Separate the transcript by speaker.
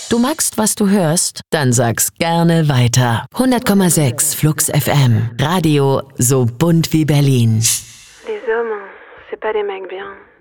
Speaker 1: Du magst, was du hörst? Dann sag's gerne weiter. 100,6 Flux FM. Radio so bunt wie Berlin.
Speaker 2: Les hommes, c'est pas des mecs bien.